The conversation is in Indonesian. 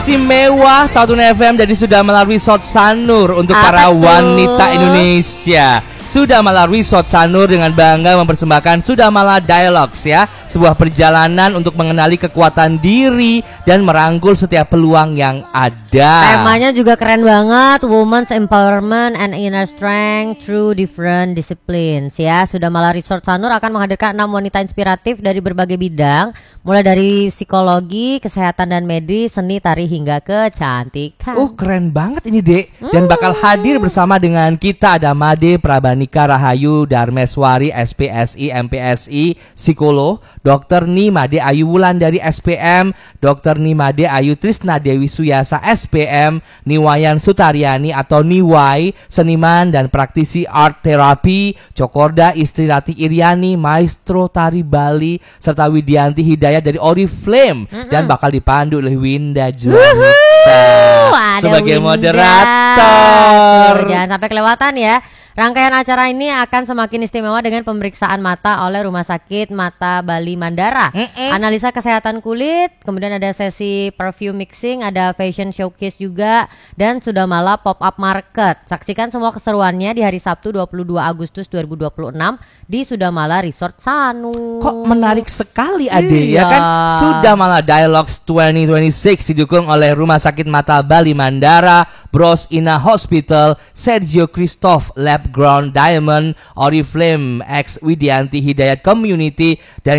Istimewa 1 FM jadi sudah melalui Resort Sanur untuk para wanita Indonesia. Sudamala Resort Sanur dengan bangga mempersembahkan Sudamala Dialogues ya, sebuah perjalanan untuk mengenali kekuatan diri dan merangkul setiap peluang yang ada. Temanya juga keren banget, Women's Empowerment and Inner Strength through Different Disciplines ya. Sudamala Resort Sanur akan menghadirkan 6 wanita inspiratif dari berbagai bidang, mulai dari psikologi, kesehatan dan medis, seni, tari hingga kecantikan. Keren banget ini Dek. Dan bakal hadir bersama dengan kita ada Made Prabanika Rahayu Darmeswari SPSI MPSI Psikolog, Dr. Nimade Ayu Wulan dari SPM, Dr. Nimade Ayu Trisna Dewi Suyasa SPM, Niwayan Sutaryani atau Niwai, seniman dan praktisi art therapy, Cokorda Istri Rati Iriani, maestro tari Bali, serta Widianti Hidayat dari Oriflame dan bakal dipandu oleh Winda Juanita sebagai moderator. Jangan sampai kelewatan ya. Rangkaian acara ini akan semakin istimewa dengan pemeriksaan mata oleh Rumah Sakit Mata Bali Mandara, analisa kesehatan kulit, kemudian ada sesi perfume mixing, ada fashion showcase juga, dan Sudamala pop-up market. Saksikan semua keseruannya di hari Sabtu 22 Agustus 2026 di Sudamala Resort Sanur. Kok menarik sekali Ade ya kan? Sudamala Dialogues 2026 didukung oleh Rumah Sakit Mata Bali Mandara, Bros Ina Hospital, Sergio Christoph Lab Ground Diamond, Oriflame X Widianti Hidayat Community, dan